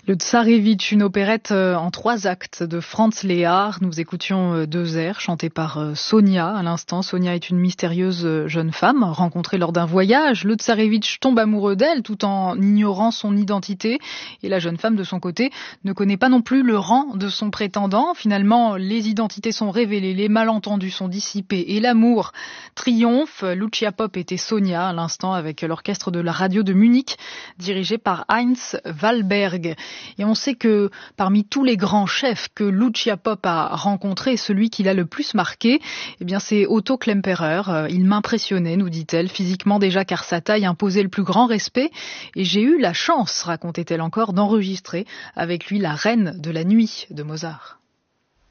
Le Tsarévitch, une opérette en 3 actes de Franz Lehár. Nous écoutions 2 airs chantés par Sonia à l'instant. Sonia est une mystérieuse jeune femme rencontrée lors d'un voyage. Le Tsarévitch tombe amoureux d'elle tout en ignorant son identité. Et la jeune femme, de son côté, ne connaît pas non plus le rang de son prétendant. Finalement, les identités sont révélées, les malentendus sont dissipés et l'amour triomphe. Lucia Pop était Sonia à l'instant avec l'orchestre de la radio de Munich, dirigé par Heinz Wallberg. Et on sait que parmi tous les grands chefs que Lucia Pop a rencontrés, celui qui l'a le plus marqué, eh bien c'est Otto Klemperer. Il m'impressionnait, nous dit-elle, physiquement déjà, car sa taille imposait le plus grand respect. Et j'ai eu la chance, racontait-elle encore, d'enregistrer avec lui la Reine de la nuit de Mozart.